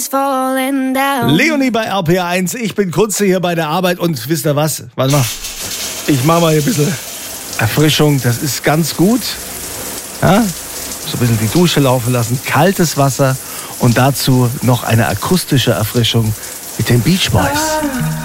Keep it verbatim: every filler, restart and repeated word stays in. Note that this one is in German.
Leonie bei R P R eins, ich bin Kunze hier bei der Arbeit und wisst ihr was? Warte mal, ich mache mal hier ein bisschen Erfrischung, das ist ganz gut. Ja? So ein bisschen die Dusche laufen lassen, kaltes Wasser und dazu noch eine akustische Erfrischung mit den Beach Boys.